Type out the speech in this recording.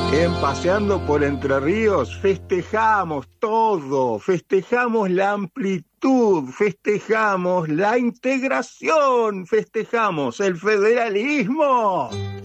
En Paseando por Entre Ríos festejamos todo, festejamos la amplitud, festejamos la integración, festejamos el federalismo.